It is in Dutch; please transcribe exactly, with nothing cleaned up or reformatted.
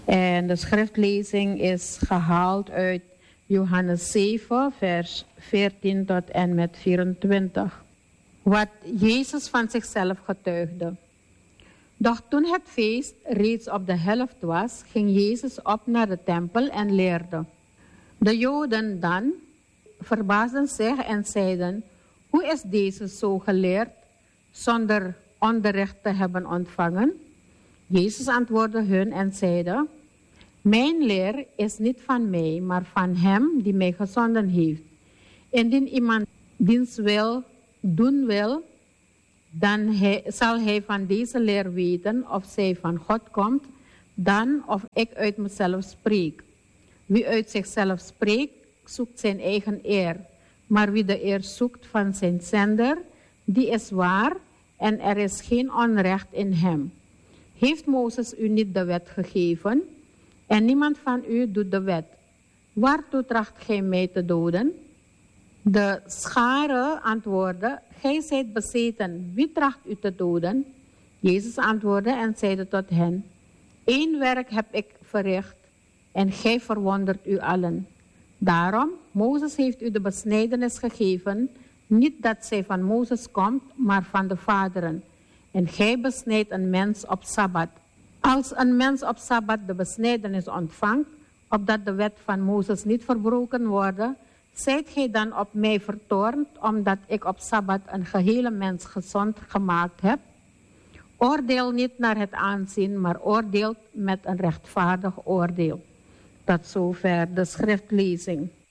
En de schriftlezing is gehaald uit Johannes zeven, vers veertien tot en met vierentwintig. Wat Jezus van zichzelf getuigde. Doch toen het feest reeds op de helft was, ging Jezus op naar de tempel en leerde. De Joden dan verbaasden zich en zeiden: hoe is deze zo geleerd, zonder onderricht te hebben ontvangen? Jezus antwoordde hun en zeide: mijn leer is niet van mij, maar van hem die mij gezonden heeft. Indien iemand diens wil doen wil, dan hij, zal hij van deze leer weten of zij van God komt, dan of ik uit mezelf spreek. Wie uit zichzelf spreekt, zoekt zijn eigen eer. Maar wie de eer zoekt van zijn zender, die is waar en er is geen onrecht in hem. Heeft Mozes u niet de wet gegeven? En niemand van u doet de wet. Waartoe tracht gij mij te doden? De schare antwoordde: gij zijt bezeten, wie tracht u te doden? Jezus antwoordde en zeide tot hen: één werk heb ik verricht, en gij verwondert u allen. Daarom, Mozes heeft u de besnijdenis gegeven, niet dat zij van Mozes komt, maar van de vaderen. En gij besnijdt een mens op Sabbat. Als een mens op Sabbat de besnijdenis ontvangt, opdat de wet van Mozes niet verbroken wordt, zijt gij dan op mij vertoornd, omdat ik op Sabbat een gehele mens gezond gemaakt heb? Oordeel niet naar het aanzien, maar oordeelt met een rechtvaardig oordeel. Tot zover de schriftlezing.